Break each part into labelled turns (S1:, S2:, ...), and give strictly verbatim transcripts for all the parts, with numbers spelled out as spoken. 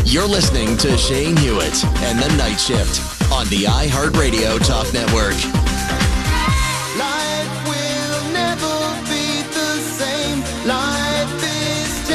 S1: You're listening to Shane Hewitt and the Night Shift on the iHeartRadio Talk Network.
S2: Life will never be the same. Life is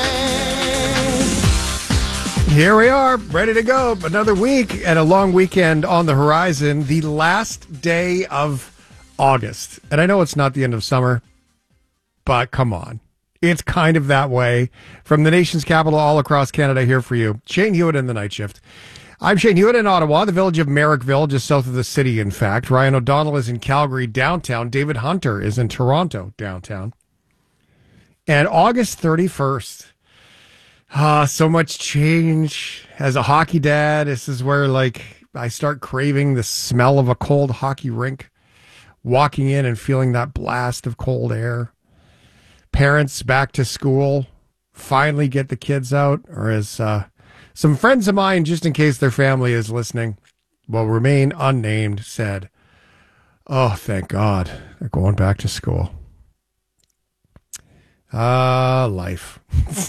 S2: changing.
S3: Here we are, ready to go. Another week and a long weekend on the horizon. The last day of August. And I know it's not the end of summer, but come on. It's kind of that way. From the nation's capital all across Canada, here for you. Shane Hewitt in the Night Shift. I'm Shane Hewitt in Ottawa, the village of Merrickville, just south of the city, in fact. Ryan O'Donnell is in Calgary, downtown. David Hunter is in Toronto, downtown. And August thirty-first. Ah, so much change. As a hockey dad, this is where, like, I start craving the smell of a cold hockey rink. Walking in and feeling that blast of cold air. Parents back to school, finally get the kids out, or as uh, some friends of mine, just in case their family is listening, will remain unnamed, said, "Oh, thank God, they're going back to school." Ah, uh, life.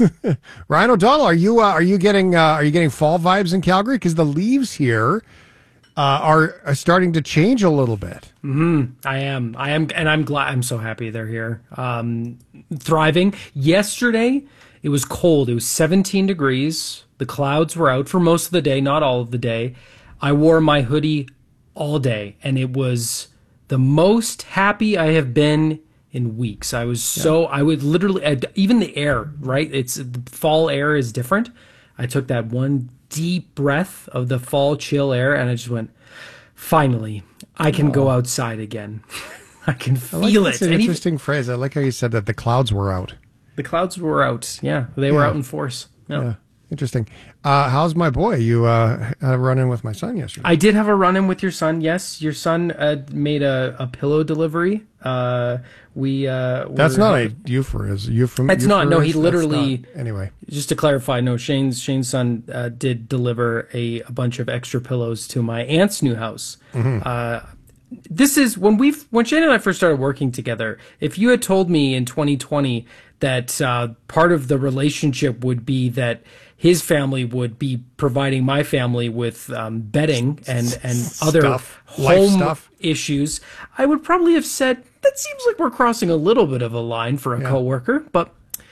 S3: Ryan O'Donnell, are you uh, are you getting uh, are you getting fall vibes in Calgary? Because the leaves here uh, are, are starting to change a little bit.
S4: Mm-hmm. I am. I am. And I'm glad. I'm so happy they're here. Um, thriving. Yesterday, it was cold. It was seventeen degrees. The clouds were out for most of the day, not all of the day. I wore my hoodie all day, and it was the most happy I have been in weeks. I was so, yeah. I would literally, even the air, right? It's the fall air is different. I took that one deep breath of the fall chill air, and I just went, finally, I can oh. go outside again. I can feel
S3: I like,
S4: it.
S3: That's an
S4: and
S3: interesting
S4: even,
S3: phrase. I like how you said that the clouds were out.
S4: The clouds were out. Yeah, they were
S3: yeah.
S4: out in force. Yeah.
S3: yeah. Interesting. Uh, how's my boy? You uh, had a run-in with my son yesterday.
S4: I did have a run-in with your son. Yes, your son uh, made a, a pillow delivery. Uh, we. Uh,
S3: That's not a euphemism. Euphem-
S4: That's not. No, he literally.
S3: Not, anyway,
S4: just to clarify, no. Shane's Shane's son uh, did deliver a, a bunch of extra pillows to my aunt's new house. Mm-hmm. Uh, this is when we when Shane and I first started working together. If you had told me in twenty twenty that uh, part of the relationship would be that his family would be providing my family with um, bedding and, and other
S3: stuff,
S4: home
S3: stuff.
S4: issues, I would probably have said, that seems like we're crossing a little bit of a line for a yeah. coworker, but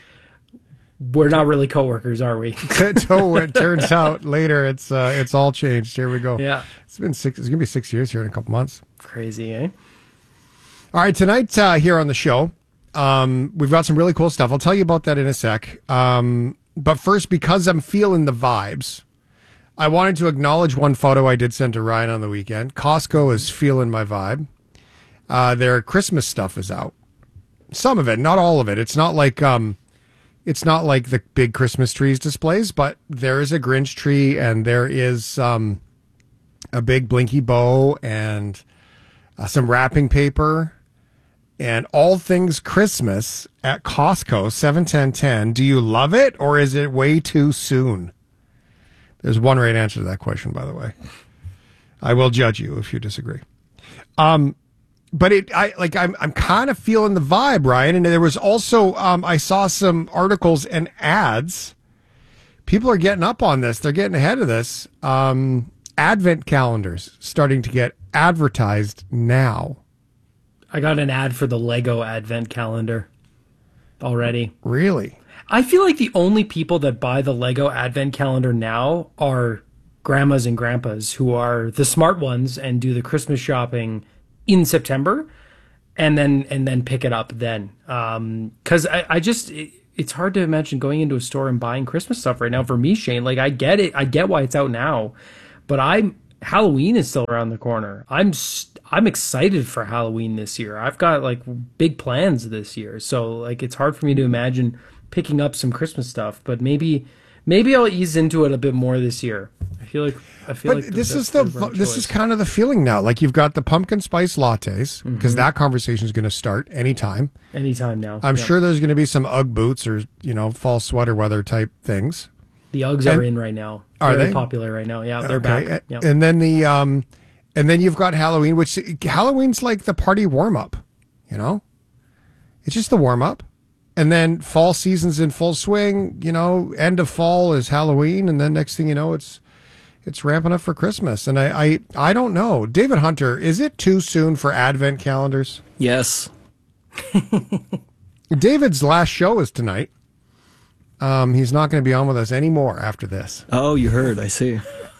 S4: we're not really coworkers, are we?
S3: So it turns out later it's uh, it's all changed. Here we go.
S4: Yeah.
S3: It's been six, it's going to be six years here in a couple months.
S4: Crazy, eh?
S3: All right, tonight uh, here on the show, um, we've got some really cool stuff. I'll tell you about that in a sec. Um, But first, because I'm feeling the vibes, I wanted to acknowledge one photo I did send to Ryan on the weekend. Costco is feeling my vibe. Uh, their Christmas stuff is out. Some of it, not all of it. It's not like um, it's not like the big Christmas trees displays, but there is a Grinch tree and there is um, a big blinky bow and uh, some wrapping paper. And all things Christmas at Costco, seven ten ten. Do you love it or is it way too soon? There's one right answer to that question, by the way. I will judge you if you disagree. Um, but it, I like, I'm, I'm kind of feeling the vibe, Ryan. And there was also, um, I saw some articles and ads. People are getting up on this. They're getting ahead of this. Um, Advent calendars starting to get advertised now.
S4: I got an ad for the Lego Advent calendar already.
S3: Really?
S4: I feel like the only people that buy the Lego Advent calendar now are grandmas and grandpas who are the smart ones and do the Christmas shopping in September and then and then pick it up then. Um, 'cause I, I just, it, it's hard to imagine going into a store and buying Christmas stuff right now for me, Shane. Like, I get it. I get why it's out now, but I'm, Halloween is still around the corner. I'm I'm excited for Halloween this year. I've got like big plans this year. So like it's hard for me to imagine picking up some Christmas stuff, but maybe maybe I'll ease into it a bit more this year. I feel like I feel
S3: but
S4: like
S3: this is the this choice. is kind of the feeling now. Like you've got the pumpkin spice lattes because mm-hmm. that conversation is going to start anytime.
S4: Anytime now.
S3: I'm
S4: yep.
S3: sure there's going to be some Ugg boots or you know fall sweater weather type things.
S4: The Uggs and, are in right now.
S3: Are
S4: Very
S3: they
S4: popular right now? Yeah, they're
S3: okay.
S4: back. Yep.
S3: And then the um, and then you've got Halloween, which Halloween's like the party warm up. You know, it's just the warm up. And then fall season's in full swing. You know, end of fall is Halloween, and then next thing you know, it's it's ramping up for Christmas. And I, I, I don't know. David Hunter, is it too soon for Advent calendars?
S5: Yes.
S3: David's last show is tonight. Um, he's not going to be on with us anymore after this.
S5: Oh, you heard. I see.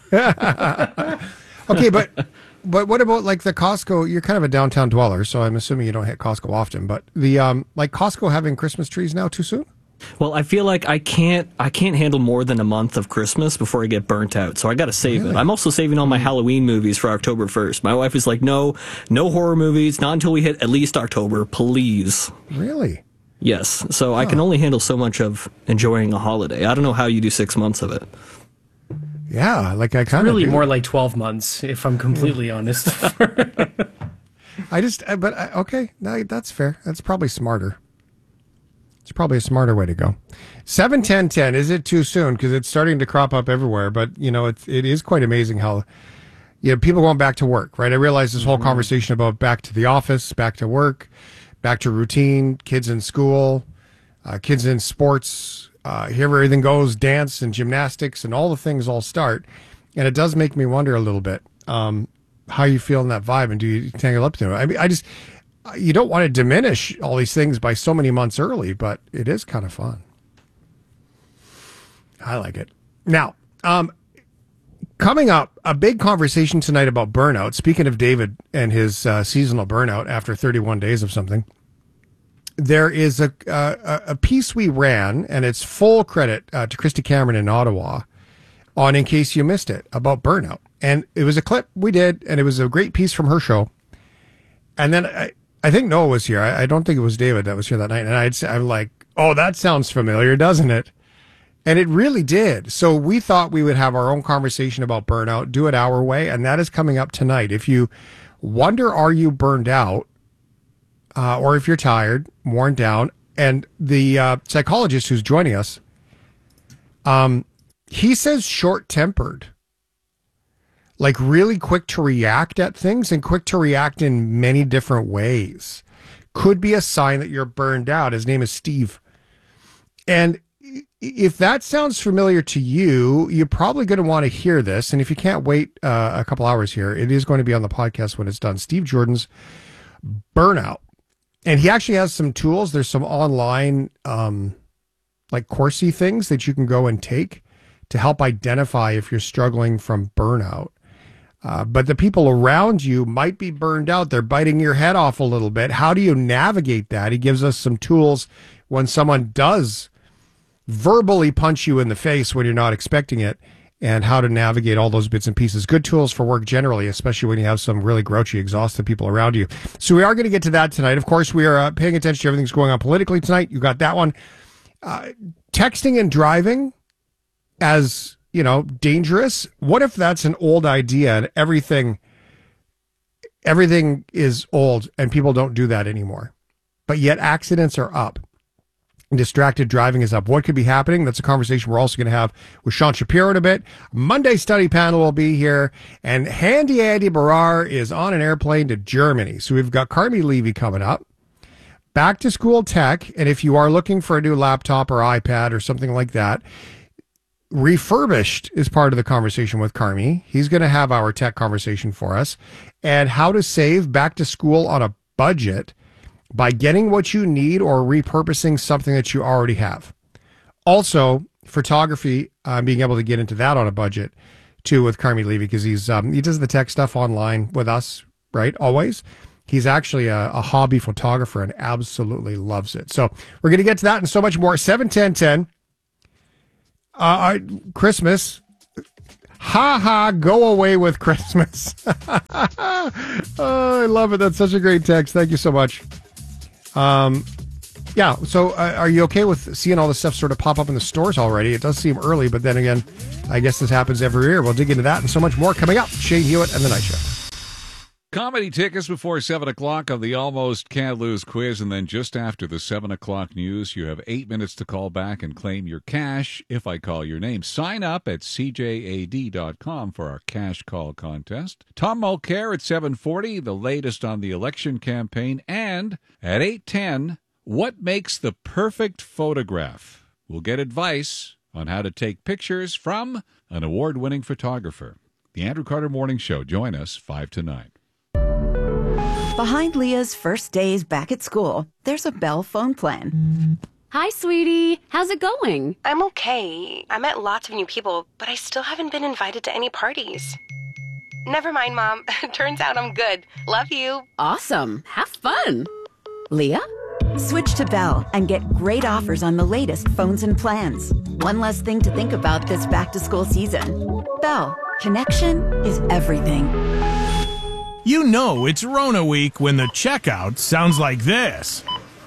S3: Okay, but but what about like the Costco? You're kind of a downtown dweller, so I'm assuming you don't hit Costco often. But the um, like Costco having Christmas trees now too soon?
S5: Well, I feel like I can't I can't handle more than a month of Christmas before I get burnt out. So I got to save
S3: Really?
S5: it. I'm also saving all my Halloween movies for October first. My wife is like, "No, no horror movies, not until we hit at least October, please."
S3: Really?
S5: Yes. So I can only handle so much of enjoying a holiday. I don't know how you do six months of it.
S3: Yeah, like I kind of
S4: Really more like twelve months, if I'm completely honest.
S3: I just, uh, but uh, okay, no, that's fair. That's probably smarter. It's probably a smarter way to go. Seven ten ten. Is it too soon? Because it's starting to crop up everywhere. But you know, it's it is quite amazing how, you know, people going back to work. Right. I realize this whole conversation about back to the office, back to work, back to routine, kids in school, uh, kids in sports. Uh, here everything goes, dance and gymnastics and all the things all start. And it does make me wonder a little bit um, how you feel in that vibe, and do you tangle up to it? I mean, I just, you don't want to diminish all these things by so many months early, but it is kind of fun. I like it. Now, um, coming up, a big conversation tonight about burnout. Speaking of David and his uh, seasonal burnout after thirty-one days of something. There is a, a a piece we ran, and it's full credit uh, to Christy Cameron in Ottawa, on In Case You Missed It, about burnout. And it was a clip we did, and it was a great piece from her show. And then I, I think Noah was here. I, I don't think it was David that was here that night. And I'd say, I'm like, oh, that sounds familiar, doesn't it? And it really did. So we thought we would have our own conversation about burnout, do it our way, and that is coming up tonight. If you wonder, are you burned out? Uh, or if you're tired, worn down, and the uh, psychologist who's joining us, um, he says short-tempered, like really quick to react at things and quick to react in many different ways, could be a sign that you're burned out. His name is Steve. And if that sounds familiar to you, you're probably going to want to hear this. And if you can't wait uh, a couple hours here, it is going to be on the podcast when it's done. Steve Jordan's Burnout. And he actually has some tools. There's some online, um, like coursey things that you can go and take to help identify if you're struggling from burnout. Uh, but the people around you might be burned out. They're biting your head off a little bit. How do you navigate that? He gives us some tools when someone does verbally punch you in the face when you're not expecting it, and how to navigate all those bits and pieces. Good tools for work generally, especially when you have some really grouchy, exhausted people around you. So we are going to get to that tonight. Of course, we are uh, paying attention to everything that's going on politically tonight. You got that one. Uh, texting and driving as, you know, dangerous. What if that's an old idea and everything, everything is old and people don't do that anymore? But yet accidents are up. Distracted driving is up. What could be happening? That's a conversation we're also going to have with Sean Shapiro in a bit. Monday study panel will be here, and Handy Andy Barrar is on an airplane to Germany. So we've got Carmi Levy coming up. Back to school tech, and if you are looking for a new laptop or iPad or something like that, refurbished is part of the conversation with Carmi. He's going to have our tech conversation for us, and how to save back to school on a budget by getting what you need or repurposing something that you already have. Also, photography, uh, being able to get into that on a budget too with Carmi Levy, because he's um, he does the tech stuff online with us, right? Always. He's actually a, a hobby photographer and absolutely loves it. So we're going to get to that and so much more. seven ten ten. Uh, Christmas. Ha ha, go away with Christmas. Oh, I love it. That's such a great text. Thank you so much. Um, yeah, so uh, are you okay with seeing all this stuff sort of pop up in the stores already? It does seem early, but then again, I guess this happens every year. We'll dig into that and so much more coming up. Shane Hewitt and The Night Shift.
S6: Comedy tickets before seven o'clock of the Almost Can't Lose quiz, and then just after the seven o'clock news, you have eight minutes to call back and claim your cash if I call your name. Sign up at c j a d dot com for our cash call contest. Tom Mulcair at seven forty, the latest on the election campaign, and at eight ten, What makes the perfect photograph? We'll get advice on how to take pictures from an award-winning photographer. The Andrew Carter Morning Show. Join us five to nine.
S7: Behind Leah's first days back at school, there's a Bell phone plan.
S8: Hi, sweetie. How's it going?
S9: I'm okay. I met lots of new people, but I still haven't been invited to any parties. Never mind, Mom. Turns out I'm good. Love you.
S8: Awesome. Have fun. Leah?
S7: Switch to Bell and get great offers on the latest phones and plans. One less thing to think about this back-to-school season. Bell. Connection is everything.
S10: You know it's Rona week when the checkout sounds like this.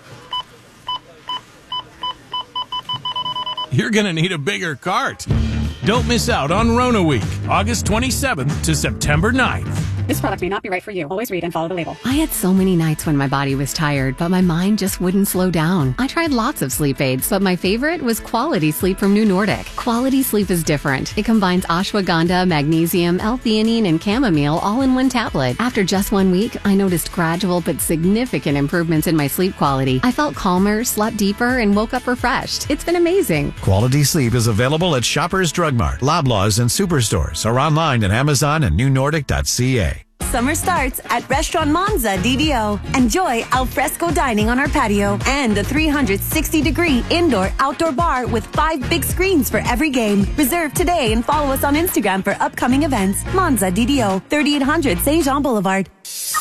S10: You're gonna need a bigger cart. Don't miss out on Rona week, August twenty-seventh to September ninth.
S11: This product may not be right for you. Always read and follow the label.
S8: I had so many nights when my body was tired, but my mind just wouldn't slow down. I tried lots of sleep aids, but my favorite was Quality Sleep from New Nordic. Quality Sleep is different. It combines ashwagandha, magnesium, L-theanine, and chamomile all in one tablet. After just one week, I noticed gradual but significant improvements in my sleep quality. I felt calmer, slept deeper, and woke up refreshed. It's been amazing.
S12: Quality Sleep is available at Shoppers Drug Mart, Loblaws, and Superstores, or online at Amazon and new nordic dot c a.
S13: Summer starts at Restaurant Monza D D O. Enjoy alfresco dining on our patio and a three hundred sixty degree indoor-outdoor bar with five big screens for every game. Reserve today and follow us on Instagram for upcoming events. Monza D D O, thirty-eight hundred Saint Jean Boulevard.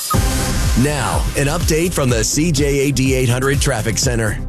S1: Now, an update from the C J A D eight hundred Traffic Center.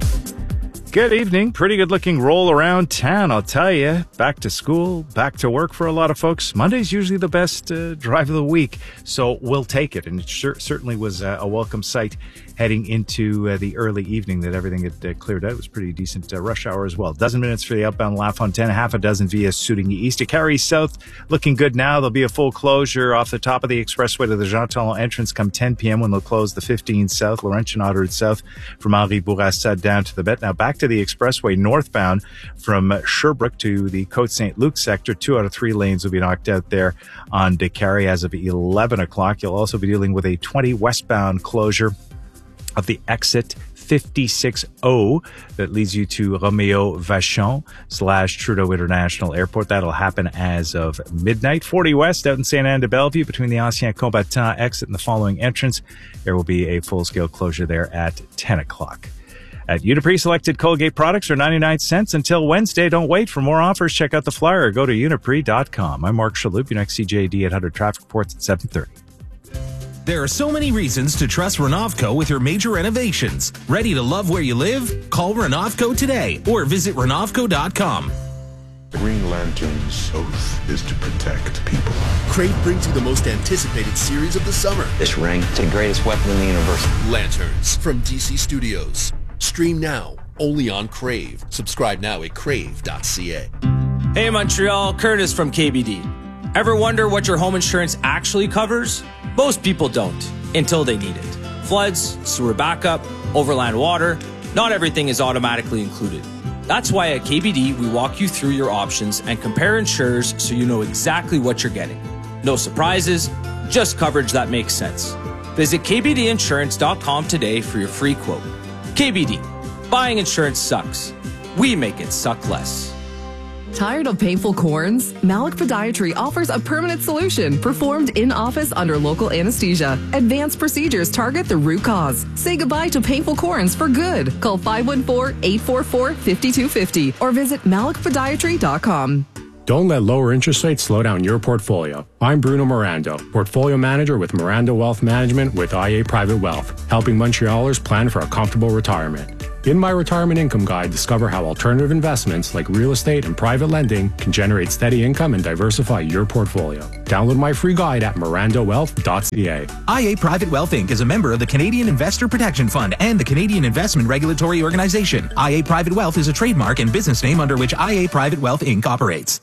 S14: Good evening. Pretty good looking roll around town, I'll tell you. Back to school, back to work for a lot of folks. Monday's usually the best uh, drive of the week, so we'll take it. And it sure, certainly was uh, a welcome sight heading into uh, the early evening that everything had uh, cleared out. It was pretty decent uh, rush hour as well. Dozen minutes for the outbound La Fontaine, half a dozen via Soudigny East. To Carrie South, looking good now. There'll be a full closure off the top of the expressway to the Jean Talon entrance come ten p.m. when they'll close the fifteen South, Laurentian Autoroute South from Henri Bourassa down to the Bet. Now back to the expressway northbound from Sherbrooke to the Côte Saint Luc sector. Two out of three lanes will be knocked out there on Décarie as of eleven o'clock. You'll also be dealing with a twenty westbound closure of the exit fifty-six O that leads you to Romeo Vachon slash Trudeau International Airport. That'll happen as of midnight. forty West out in Saint Anne de Bellevue between the Ancien Combattant exit and the following entrance. There will be a full-scale closure there at ten o'clock. At Uniprix, selected Colgate products are ninety-nine cents until Wednesday. Don't wait for more offers. Check out the flyer or go to uniprix dot com. I'm Mark Shalhoub. Your next C J A D eight hundred traffic reports at seven thirty.
S15: There are so many reasons to trust Renovco with your major renovations. Ready to love where you live? Call Renovco today or visit renovco dot com.
S16: The Green Lantern's oath is to protect people.
S17: Crave brings you the most anticipated series of the summer.
S18: This ring is the greatest weapon in the universe.
S17: Lanterns from D C Studios. Stream now, only on Crave. Subscribe now at crave dot c a.
S19: Hey Montreal, Curtis from K B D. Ever wonder what your home insurance actually covers? Most people don't, until they need it. Floods, sewer backup, overland water, not everything is automatically included. That's why at K B D, we walk you through your options and compare insurers so you know exactly what you're getting. No surprises, just coverage that makes sense. Visit k b d insurance dot com today for your free quote. K B D, buying insurance sucks. We make it suck less.
S20: Tired of painful corns? Malik Podiatry offers a permanent solution performed in-office under local anesthesia. Advanced procedures target the root cause. Say goodbye to painful corns for good. Call five one four, eight four four, five two five zero or visit malik podiatry dot com.
S21: Don't let lower interest rates slow down your portfolio. I'm Bruno Mirando, Portfolio Manager with Mirando Wealth Management with I A Private Wealth, helping Montrealers plan for a comfortable retirement. In my Retirement Income Guide, discover how alternative investments like real estate and private lending can generate steady income and diversify your portfolio. Download my free guide at mirando wealth dot c a.
S15: I A Private Wealth Incorporated is a member of the Canadian Investor Protection Fund and the Canadian Investment Regulatory Organization. I A Private Wealth is a trademark and business name under which I A Private Wealth Incorporated operates.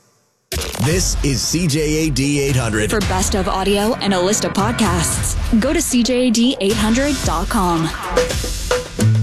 S1: This is C J A D eight hundred.
S22: For best of audio and a list of podcasts, go to c j a d eight hundred dot com.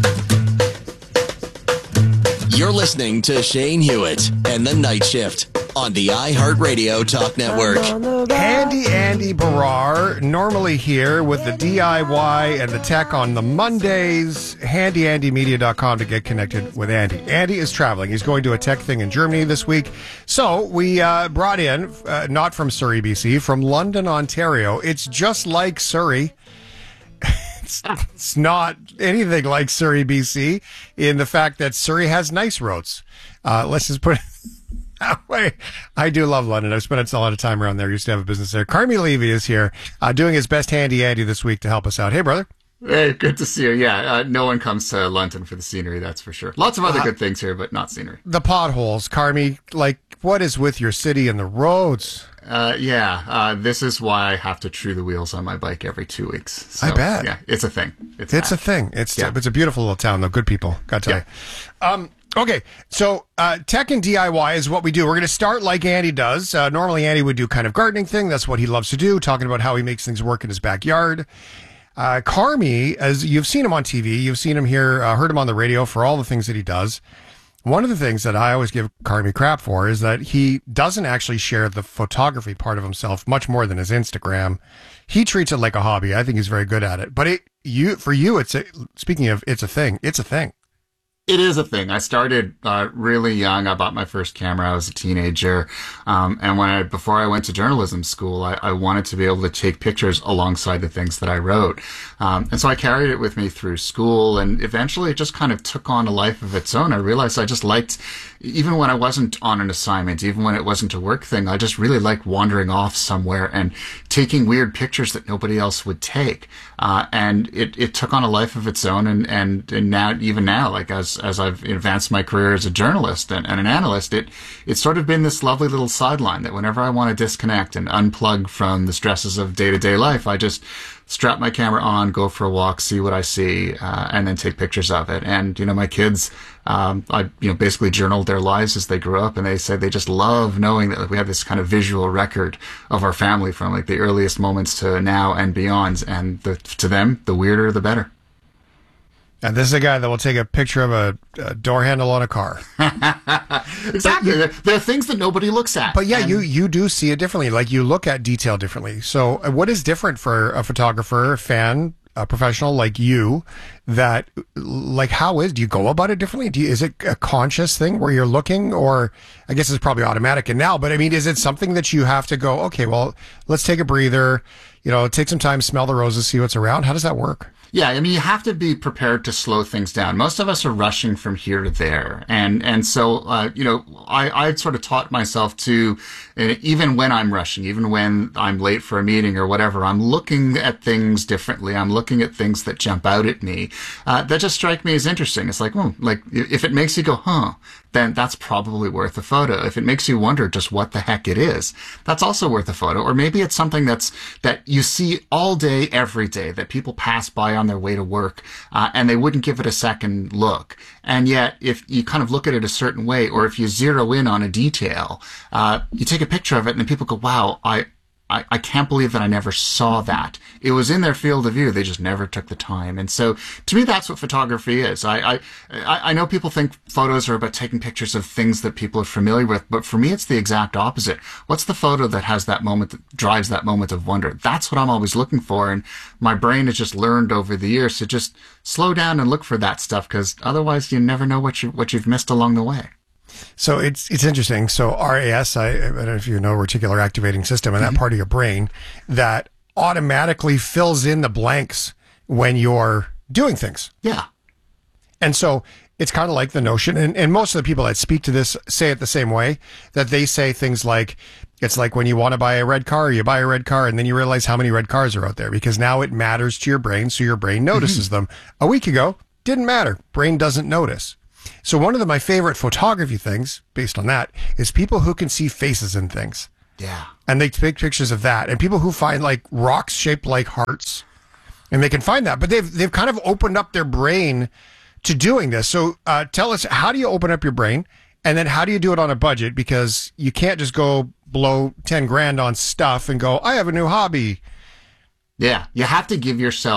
S1: You're listening to Shane Hewitt and the Night Shift on the iHeartRadio Talk Network.
S3: Handy Andy Barrar, normally here with the D I Y and the tech on the Mondays. handy andy media dot com to get connected with Andy. Andy is traveling. He's going to a tech thing in Germany this week. So we uh, brought in, uh, not from Surrey, B C, from London, Ontario. It's just like Surrey. It's, it's not anything like Surrey, B C, in the fact that Surrey has nice roads. Uh, let's just put it that way. I do love London. I've spent a lot of time around there. Used to have a business there. Carmi Levy is here uh, doing his best handy Andy this week to help us out. Hey, brother.
S2: Hey, good to see you. Yeah, uh, no one comes to London for the scenery, that's for sure. Lots of other
S3: Uh,
S2: good things here, but not scenery.
S3: The potholes, Carmi, like, what is with your city and the roads?
S2: Uh, yeah, uh, this is why I have to true the wheels on my bike every two weeks. So,
S3: I bet.
S2: Yeah, it's a thing. It's,
S3: It's
S2: bad.
S3: a thing. It's
S2: Yeah.
S3: it's a beautiful little town, though. Good people, got to tell you. Um, okay, so uh, tech and D I Y is what we do. We're going to start like Andy does. Uh, normally, Andy would do kind of gardening thing. That's what he loves to do, talking about how he makes things work in his backyard. Uh, Carmi, as you've seen him on T V, you've seen him here, uh, heard him on the radio for all the things that he does. One of the things that I always give Carmi crap for is that he doesn't actually share the photography part of himself much more than his Instagram. He treats it like a hobby. I think he's very good at it. But it, you, for you, it's a, speaking of, it's a thing. It's a thing.
S2: It is a thing. I started uh, really young. I bought my first camera. I was a teenager, um, and when I before I went to journalism school, I, I wanted to be able to take pictures alongside the things that I wrote, um, and so I carried it with me through school. And eventually, it just kind of took on a life of its own. I realized I just liked, even when I wasn't on an assignment, even when it wasn't a work thing, I just really liked wandering off somewhere and taking weird pictures that nobody else would take. Uh, and it, it took on a life of its own. And, and, and now, even now, like as, as I've advanced my career as a journalist and, and an analyst, it, it's sort of been this lovely little sideline that whenever I want to disconnect and unplug from the stresses of day to day life, I just strap my camera on, go for a walk, see what I see, uh, and then take pictures of it. And, you know, my kids, um, I, you know, basically journaled their lives as they grew up, and they said they just love knowing that we have this kind of visual record of our family from like the earliest moments to now and beyond. And the, to them, the weirder, the better.
S3: And this is a guy that will take a picture of a, a door handle on a car.
S2: Exactly. There, there are things that nobody looks at.
S3: But yeah,
S2: And-
S3: you, you do see it differently. Like you look at detail differently. So uh, what is different for a photographer, a fan, a professional like you that, like, how is, do you go about it differently? Do you, is it a conscious thing where you're looking, or I guess it's probably automatic and now, but I mean, is it something that you have to go, okay, well, let's take a breather, you know, take some time, smell the roses, see what's around. How does that work?
S2: Yeah, I mean, you have to be prepared to slow things down. Most of us are rushing from here to there. And, and so, uh, you know, I, I sort of taught myself to, uh, even when I'm rushing, even when I'm late for a meeting or whatever, I'm looking at things differently. I'm looking at things that jump out at me, uh, that just strike me as interesting. It's like, hmm, like if it makes you go, huh, then that's probably worth a photo. If it makes you wonder just what the heck it is, that's also worth a photo. Or maybe it's something that's, that you see all day, every day, that people pass by on their way to work, uh, and they wouldn't give it a second look. And yet, if you kind of look at it a certain way, or if you zero in on a detail, uh, you take a picture of it and then people go, wow, I, I, I can't believe that I never saw that. It was in their field of view. They just never took the time. And so to me, that's what photography is. I, I, I know people think photos are about taking pictures of things that people are familiar with, but for me, it's the exact opposite. What's the photo that has that moment, that drives that moment of wonder? That's what I'm always looking for. And my brain has just learned over the years to just slow down and look for that stuff, because otherwise you never know what you, what you've missed along the way.
S3: So it's it's interesting. So R A S, I, I don't know if you know, reticular activating system, and that part of your brain that automatically fills in the blanks when you're doing things.
S2: Yeah.
S3: And so it's kind of like the notion, and, and most of the people that speak to this say it the same way, that they say things like, it's like when you want to buy a red car, you buy a red car, and then you realize how many red cars are out there, because now it matters to your brain, so your brain notices them. A week ago, didn't matter. Brain doesn't notice. So one of the, my favorite photography things, based on that, is people who can see faces in things.
S2: Yeah.
S3: And they take pictures of that. And people who find like rocks shaped like hearts, and they can find that. But they've they've kind of opened up their brain to doing this. So uh, tell us, how do you open up your brain? And then how do you do it on a budget? Because you can't just go blow ten grand on stuff and go, I have a new hobby.
S2: Yeah. You have to give yourself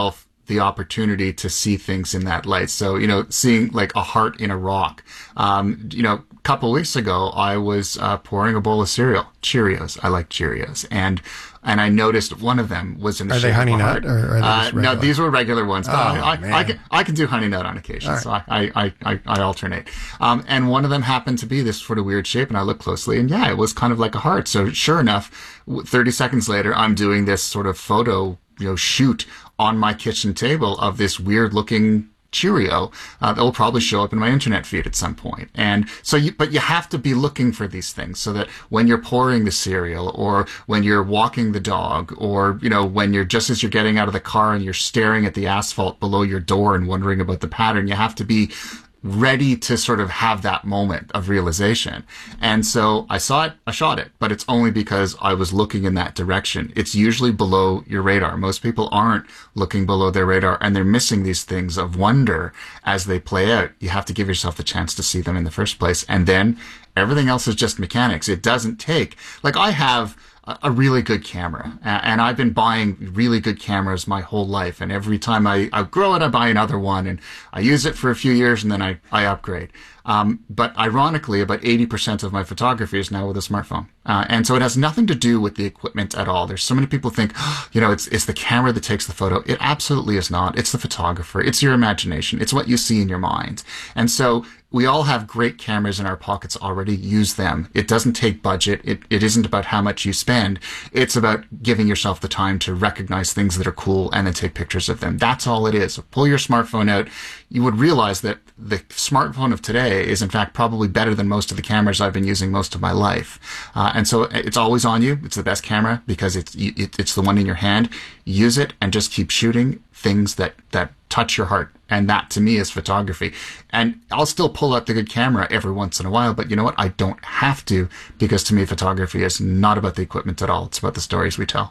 S2: the opportunity to see things in that light. So, you know, seeing like a heart in a rock. Um, you know, a couple weeks ago, I was uh, pouring a bowl of cereal, Cheerios. I like Cheerios. And and I noticed one of them was in the
S3: Are they
S2: shape
S3: honey
S2: of a
S3: nut
S2: heart.
S3: or are they just
S2: uh, no,
S3: regular?
S2: these were regular ones. But
S3: Oh,
S2: I, I,
S3: man.
S2: I, can, I can do honey nut on occasion,
S3: All
S2: so I, I, I, I alternate. Um, and one of them happened to be this sort of weird shape, and I looked closely, and yeah, it was kind of like a heart. So sure enough, thirty seconds later, I'm doing this sort of photo, you know, shoot on my kitchen table of this weird looking Cheerio uh, that will probably show up in my internet feed at some point. And so you, but you have to be looking for these things so that when you're pouring the cereal or when you're walking the dog or, you know, when you're just as you're getting out of the car and you're staring at the asphalt below your door and wondering about the pattern, you have to be ready to sort of have that moment of realization. And so I saw it, I shot it, but it's only because I was looking in that direction. It's usually below your radar. Most people aren't looking below their radar and they're missing these things of wonder as they play out. You have to give yourself the chance to see them in the first place. And then everything else is just mechanics. It doesn't take, like I have a really good camera. And I've been buying really good cameras my whole life. And every time I outgrow it, I buy another one and I use it for a few years and then I, I upgrade. Um, but ironically, about eighty percent of my photography is now with a smartphone. Uh, and so it has nothing to do with the equipment at all. There's so many people think, oh, you know, it's, it's the camera that takes the photo. It absolutely is not. It's the photographer. It's your imagination. It's what you see in your mind. And so we all have great cameras in our pockets already. Use them. It doesn't take budget. It, it isn't about how much you spend. It's about giving yourself the time to recognize things that are cool and then take pictures of them. That's all it is. So pull your smartphone out. You would realize that the smartphone of today is in fact probably better than most of the cameras I've been using most of my life. Uh, and so it's always on you. It's the best camera because it's, it, it's the one in your hand. Use it and just keep shooting things that, that touch your heart. And that to me is photography. And I'll still pull out the good camera every once in a while, but you know what? I don't have to because to me photography is not about the equipment at all. It's about the stories we tell.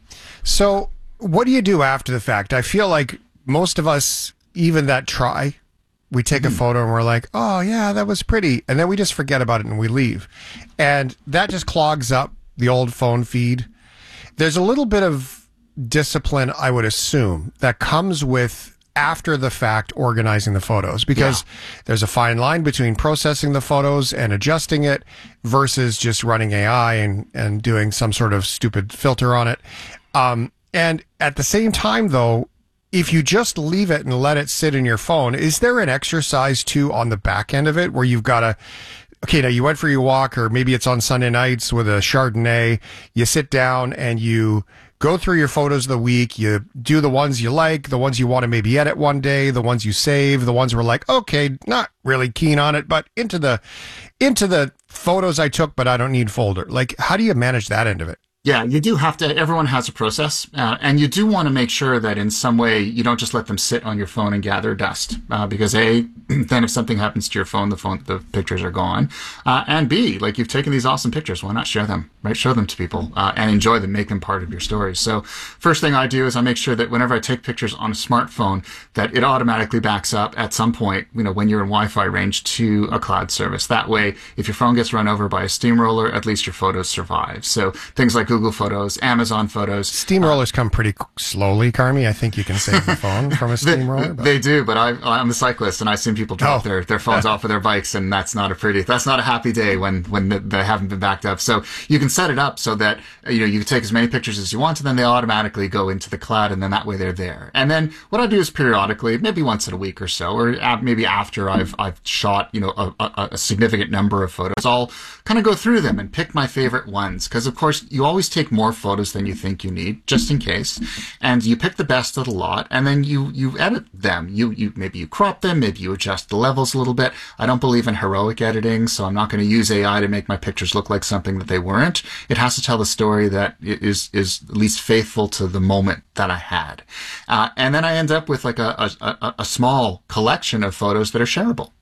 S3: So what do you do after the fact? I feel like most of us, even that try, we take a photo and we're like, oh yeah, that was pretty. And then we just forget about it and we leave. And that just clogs up the old phone feed. There's a little bit of discipline, I would assume, that comes with after the fact organizing the photos because yeah. there's a fine line between processing the photos and adjusting it versus just running A I and, and doing some sort of stupid filter on it. Um, and at the same time, though, if you just leave it and let it sit in your phone, is there an exercise too on the back end of it where you've got to, okay, now you went for your walk or maybe it's on Sunday nights with a Chardonnay, you sit down and you go through your photos of the week, you do the ones you like, the ones you want to maybe edit one day, the ones you save, the ones where like, okay, not really keen on it, but into the, into the photos I took, but I don't need folder. Like, how do you manage that end of it?
S2: Yeah, you do have to, everyone has a process, uh, and you do want to make sure that in some way you don't just let them sit on your phone and gather dust, uh, because A, then if something happens to your phone, the phone, the pictures are gone, uh, and B, like you've taken these awesome pictures, why not share them, right? Show them to people, uh, and enjoy them, make them part of your stories. So first thing I do is I make sure that whenever I take pictures on a smartphone, that it automatically backs up at some point, you know, when you're in Wi-Fi range to a cloud service. That way, if your phone gets run over by a steamroller, at least your photos survive. So things like Google Photos, Amazon Photos.
S3: Steamrollers uh, come pretty slowly, Carmi. I think you can save the phone from a steamroller.
S2: They, they do, but I, I'm a cyclist, and I've seen people drop oh. their, their phones off of their bikes, and that's not a pretty, that's not a happy day when, when they haven't been backed up. So you can set it up so that, you know, you can take as many pictures as you want, and then they automatically go into the cloud, and then that way they're there. And then what I do is periodically, maybe once in a week or so, or maybe after I've, I've shot, you know, a, a, a significant number of photos, I'll kind of go through them and pick my favorite ones. Because of course, you always take more more photos than you think you need, just in case. And you pick the best of the lot, and then you, you edit them. You, you, maybe you crop them, maybe you adjust the levels a little bit. I don't believe in heroic editing, so I'm not going to use A I to make my pictures look like something that they weren't. It has to tell the story that is, is at least faithful to the moment that I had. Uh, and then I end up with like a, a, a small collection of photos that are shareable.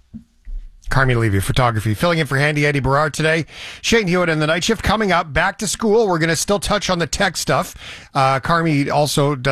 S3: Carmi Levy, photography, filling in for Handy Eddie Berard today. Shane Hewitt in the night shift coming up. Back to school. We're going to still touch on the tech stuff. Uh, Carmi also does